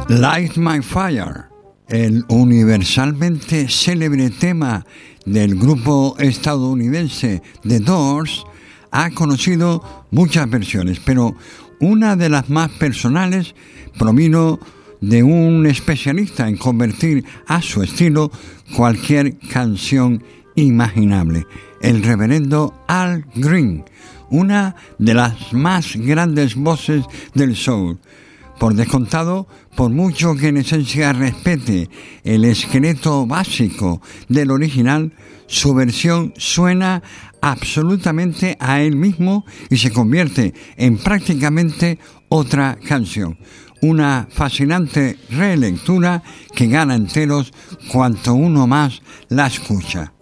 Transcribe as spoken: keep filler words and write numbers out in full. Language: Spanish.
Light My Fire, el universalmente célebre tema del grupo estadounidense The Doors, ha conocido muchas versiones, pero una de las más personales provino de un especialista en convertir a su estilo cualquier canción imaginable, el reverendo Al Green, una de las más grandes voces del soul. Por descontado, por mucho que en esencia respete el esqueleto básico del original, su versión suena absolutamente a él mismo y se convierte en prácticamente otra canción. Una fascinante relectura que gana enteros cuanto uno más la escucha.